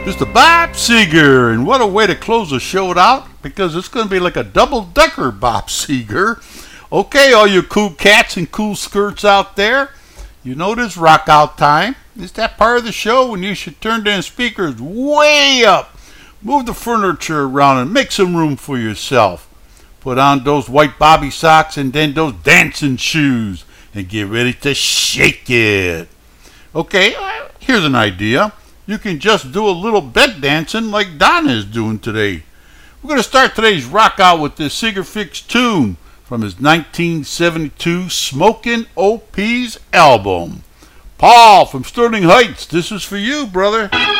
Mr. Bob Seger, and what a way to close the show out, because it's going to be like a double-decker Bob Seger. Okay, all you cool cats and cool skirts out there, you know this rock out time. It's that part of the show when you should turn them speakers way up, move the furniture around, and make some room for yourself. Put on those white bobby socks and then those dancing shoes, and get ready to shake it. Okay, here's an idea. You can just do a little bed dancing like Donna is doing today. We're going to start today's rock out with this Seger Fix tune from his 1972 Smokin' OP's album. Paul from Sterling Heights, this is for you, brother.